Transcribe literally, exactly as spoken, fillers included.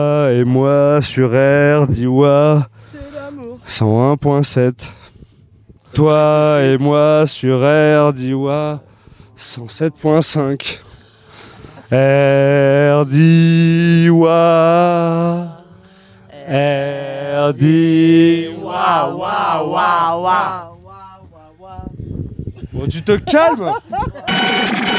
Et moi sur R, dis-moi C'est l'amour. cent un virgule sept. Toi et moi sur R, dis-moi cent sept virgule cinq. R, dis-moi R, dis-moi Waouh, waouh, waouh. Bon, tu te calmes.